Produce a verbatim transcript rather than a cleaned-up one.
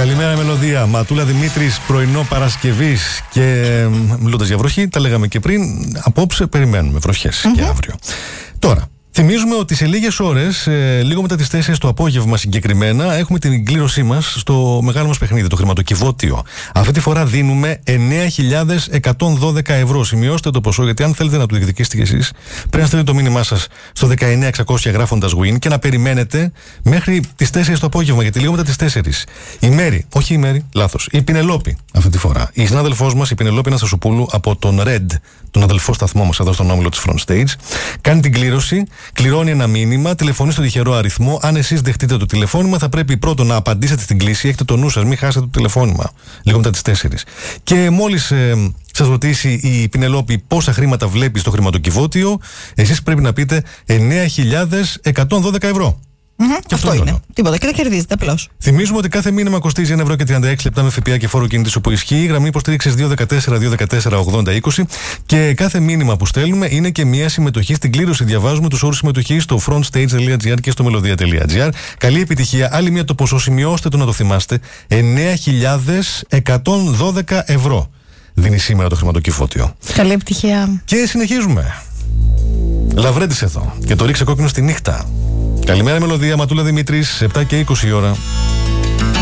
Καλημέρα, Μελωδία. Ματούλα Δημήτρης, πρωινό Παρασκευής. Και μιλώντας για βροχή, τα λέγαμε και πριν. Απόψε περιμένουμε βροχές mm-hmm. και αύριο. Τώρα, θυμίζουμε ότι σε λίγες ώρες, ε, λίγο μετά τις τέσσερις το απόγευμα συγκεκριμένα, έχουμε την κλήρωσή μας στο μεγάλο μας παιχνίδι, το χρηματοκιβώτιο. Αυτή τη φορά δίνουμε εννέα χιλιάδες εκατόν δώδεκα ευρώ. Σημειώστε το ποσό, γιατί αν θέλετε να το διεκδικήσετε κι εσείς, πρέπει να στείλετε το μήνυμά σας στο δεκαεννέα εξακόσια γράφοντας win και να περιμένετε μέχρι τις τέσσερις το απόγευμα, γιατί λίγο μετά τις τέσσερις. Η Μέρη, όχι η Μέρη, λάθος, η Πινελόπη αυτή τη φορά. Η συνάδελφός μας, η Πινελόπη Αναστασοπούλου από τον Red, τον αδελφό σταθμό μας εδώ στον όμιλο της Front Stage, κάνει την κλήρωση. Κληρώνει ένα μήνυμα, τηλεφωνεί στο τυχερό αριθμό. Αν εσείς δεχτείτε το τηλεφώνημα, θα πρέπει πρώτον να απαντήσετε στην κλήση. Έχετε το νου σας, μην χάσετε το τηλεφώνημα. Λίγο μετά τις τέσσερις. Και μόλις ε, σας ρωτήσει η Πινελόπη πόσα χρήματα βλέπει στο χρηματοκιβώτιο, εσείς πρέπει να πείτε εννέα χιλιάδες εκατόν δώδεκα ευρώ. Mm-hmm, αυτό, αυτό είναι. Τίποτα. Και δεν κερδίζετε απλώς. Θυμίζουμε ότι κάθε μήνυμα κοστίζει ένα ευρώ και τριάντα έξι λεπτά με ΦΠΑ και φόρο κινητής όπου ισχύει. Η γραμμή υποστήριξης δύο ένα τέσσερα δύο ένα τέσσερα ογδόντα είκοσι. Και κάθε μήνυμα που στέλνουμε είναι και μια συμμετοχή στην κλήρωση. Διαβάζουμε τους όρους συμμετοχής στο frontstage.gr και στο melodia.gr. Καλή επιτυχία. Άλλη μια το ποσό, σημειώστε το να το θυμάστε. εννέα χιλιάδες εκατόν δώδεκα ευρώ δίνει σήμερα το χρηματοκιβώτιο. Καλή επιτυχία. Και συνεχίζουμε. Λαβρέντης εδώ και το ρίξε κόκκινο στη νύχτα. Καλημέρα, Μελωδία. Ματούλα Δημήτρης, επτά και είκοσι ώρα.